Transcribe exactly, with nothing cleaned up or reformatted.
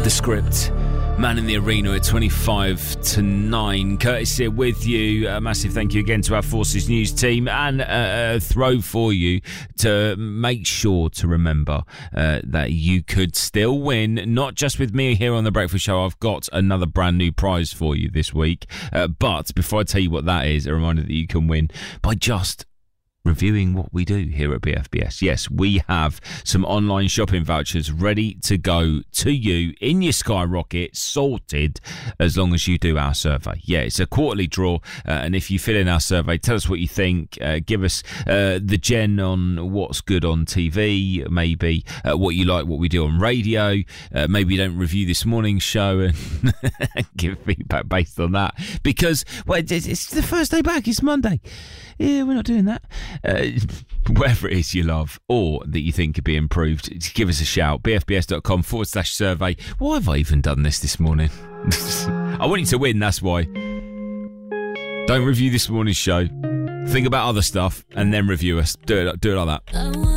The Script. Man in the Arena at twenty-five to nine. Curtis here with you. A massive thank you again to our Forces News team, and a throw for you to make sure to remember uh, that you could still win, not just with me here on The Breakfast Show. I've got another brand new prize for you this week. Uh, but before I tell you what that is, a reminder that you can win by just reviewing what we do here at B F B S. Yes, we have some online shopping vouchers ready to go to you in your Skyrocket, sorted, as long as you do our survey. Yeah, it's a quarterly draw, uh, and if you fill in our survey, tell us what you think, uh, give us uh, the gen on what's good on T V, maybe uh, what you like, what we do on radio, uh, maybe you don't review this morning's show and give feedback based on that, because, well, it's, it's the first day back, it's Monday. Yeah, we're not doing that. Uh, whatever it is you love or that you think could be improved, give us a shout. bfbs.com forward slash survey. Why have I even done this this morning? I want you to win, that's why. Don't review this morning's show. Think about other stuff and then review us. Do it, do it like that.